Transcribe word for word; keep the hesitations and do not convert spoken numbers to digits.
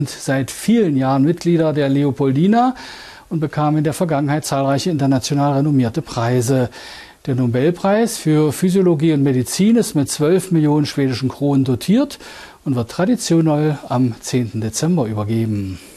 Seit vielen Jahren Mitglieder der Leopoldina und bekam in der Vergangenheit zahlreiche international renommierte Preise. Der Nobelpreis für Physiologie und Medizin ist mit zwölf Millionen schwedischen Kronen dotiert und wird traditionell am zehnten Dezember übergeben.